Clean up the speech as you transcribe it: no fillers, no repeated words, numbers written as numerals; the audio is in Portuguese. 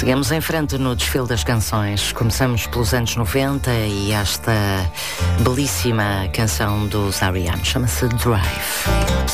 Seguimos em frente no desfile das canções. Começamos pelos anos 90 e esta belíssima canção dos R.E.M. chama-se Drive.